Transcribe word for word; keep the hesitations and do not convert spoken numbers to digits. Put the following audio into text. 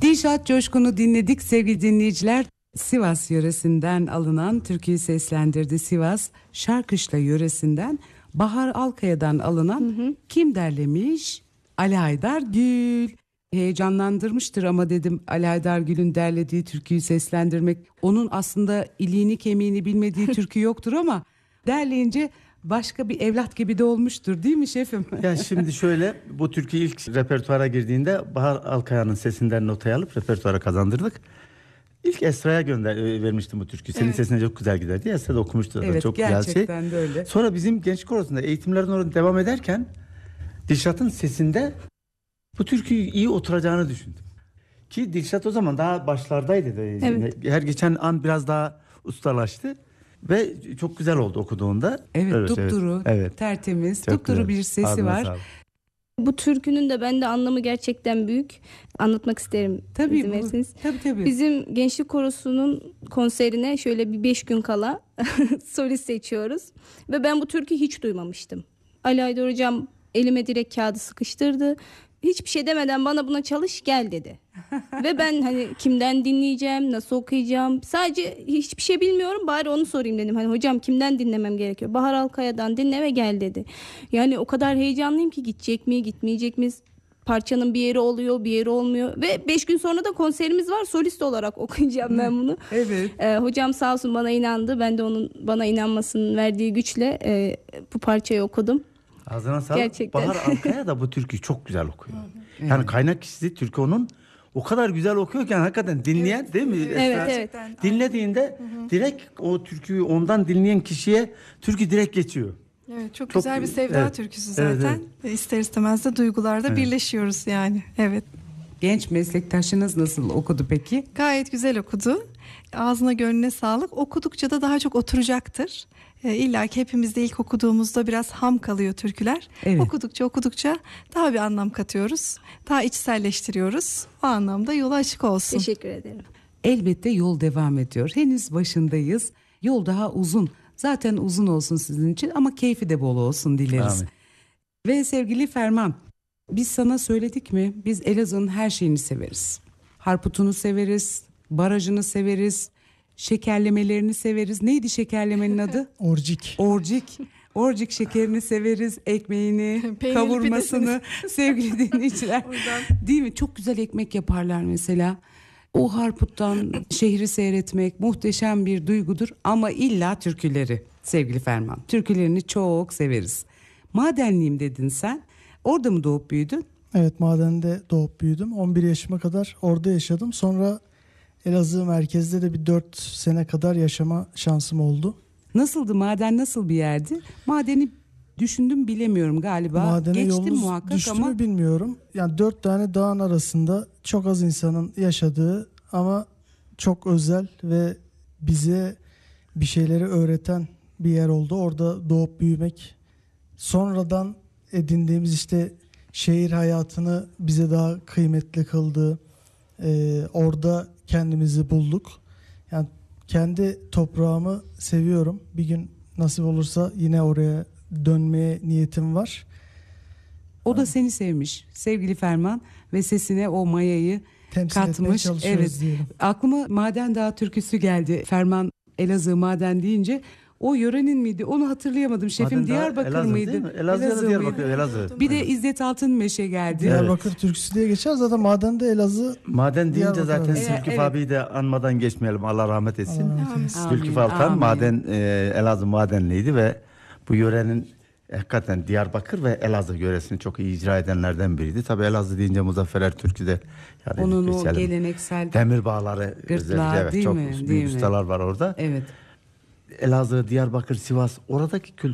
Dilşat Coşkun'u dinledik sevgili dinleyiciler. Sivas yöresinden alınan türküyü seslendirdi. Sivas Şarkışla yöresinden Bahar Alkaya'dan alınan hı hı. Kim derlemiş? Ali Haydar Gül. Heyecanlandırmıştır ama dedim Ali Haydar Gül'ün derlediği türküyü seslendirmek. Onun aslında iliğini kemiğini bilmediği türkü yoktur ama derleyince başka bir evlat gibi de olmuştur değil mi şefim? Ya şimdi şöyle, bu türkü ilk repertuara girdiğinde Bahar Alkaya'nın sesinden notayı alıp repertuara kazandırdık. İlk Esra'ya gönder vermiştim bu türküyü. Senin evet. sesine çok güzel gider diye Esra da okumuştu zaten. Evet, çok güzel şey. gerçekten de öyle. Sonra bizim genç korosunda eğitimlerden orada devam ederken Dilşat'ın sesinde bu türküyü iyi oturacağını düşündüm. Ki Dilşat o zaman daha başlardaydı. Evet. Her geçen an biraz daha ustalaştı. Ve çok güzel oldu okuduğunda. Evet, evet dupduru, evet. tertemiz, çok dupduru güzel bir sesi Ağzına var. Sağlık. Bu türkünün de bende anlamı gerçekten büyük. Anlatmak isterim. Tabii, bu, tabii, tabii. Bizim gençlik korosunun konserine şöyle bir beş gün kala solist seçiyoruz. Ve ben bu türküyü hiç duymamıştım. Ali Haydar hocam elime direkt kağıdı sıkıştırdı. Hiçbir şey demeden bana buna çalış gel dedi. Ve ben hani kimden dinleyeceğim, nasıl okuyacağım, sadece hiçbir şey bilmiyorum, bari onu sorayım dedim. Hani hocam kimden dinlemem gerekiyor? Bahar Alkaya'dan dinle ve gel dedi. Yani o kadar heyecanlıyım ki gidecek mi, gitmeyecek mi? Parçanın bir yeri oluyor, bir yeri olmuyor. Ve beş gün sonra da konserimiz var. Solist olarak okuyacağım ben bunu. Evet. Ee, hocam sağ olsun bana inandı. Ben de onun bana inanmasının verdiği güçle e, bu parçayı okudum. Ağzına sağlık. Gerçekten. Bahar Alkaya da bu türküyü çok güzel okuyor. Yani evet. kaynak kişisi türkü onun o kadar güzel okuyor ki hakikaten dinleyen evet. değil mi? Evet, evet. Dinlediğinde hı hı. direkt o türküyü ondan dinleyen kişiye türkü direkt geçiyor. Evet, çok, çok güzel bir sevda evet. türküsü zaten. Evet, evet. İster istemez de duygularda evet. birleşiyoruz yani. Evet. Genç meslektaşınız nasıl okudu peki? Gayet güzel okudu. Ağzına gönlüne sağlık. Okudukça da daha çok oturacaktır. E, İlla ki hepimiz de ilk okuduğumuzda biraz ham kalıyor türküler. Evet. Okudukça okudukça daha bir anlam katıyoruz. Daha içselleştiriyoruz. O anlamda yolu açık olsun. Teşekkür ederim. Elbette yol devam ediyor. Henüz başındayız. Yol daha uzun. Zaten uzun olsun sizin için ama keyfi de bol olsun dileriz. Amin. Ve sevgili Ferman, biz sana söyledik mi? Biz Elazığ'ın her şeyini severiz. Harputunu severiz, barajını severiz, şekerlemelerini severiz. Neydi şekerlemenin adı? Orcik. Orcik. Orcik şekerini severiz, ekmeğini, kavurmasını sevgili dinleyiciler. Değil mi? Çok güzel ekmek yaparlar mesela. O harputtan şehri seyretmek muhteşem bir duygudur ama illa türküleri sevgili Ferman. Türkülerini çok severiz. Madenliyim dedin sen. Orada mı doğup büyüdün? Evet, madende doğup büyüdüm. on bir yaşıma kadar orada yaşadım. Sonra Elazığ merkezde de bir dört sene kadar yaşama şansım oldu. Nasıldı maden, nasıl bir yerdi? Madeni düşündüm bilemiyorum galiba. Madene Geçtim yolunuz muhakkak düştü ama. mü bilmiyorum. Yani dört tane dağın arasında çok az insanın yaşadığı ama çok özel ve bize bir şeyleri öğreten bir yer oldu. Orada doğup büyümek, sonradan edindiğimiz işte şehir hayatını bize daha kıymetli kıldı. Ee, orada kendimizi bulduk. Yani kendi toprağımı seviyorum. Bir gün nasip olursa yine oraya dönmeye niyetim var. O da seni sevmiş sevgili Ferman ve sesine o mayayı temsil katmış. Evet. Diyelim. Aklıma Maden Dağı türküsü geldi. Ferman Elazığ maden deyince o yörenin miydi? Onu hatırlayamadım. Şefim Maden Diyarbakır Elazığ mıydı? Elazığ, Elazığ Diyarbakır, Elazığ. Bir de İzzet Altınmeşe geldi. Diyarbakır evet. türküsü diye geçer. Zaten madende Elazığ. Maden deyince zaten evet, Zülküf evet. abiyi de anmadan geçmeyelim. Allah rahmet etsin. Allah rahmet etsin. Zülküf Altan maden e, Elazığ madenliydi ve bu yörenin hakikaten Diyarbakır ve Elazığ yöresini çok iyi icra edenlerden biriydi. Tabii Elazığ deyince Muzaffer Ertürk'ü de yani onun o geleneksel demir bağları gırtlağı evet, değil çok mi? büyük Değil ustalar var orada. Evet. Elazığ, Diyarbakır, Sivas oradaki kültür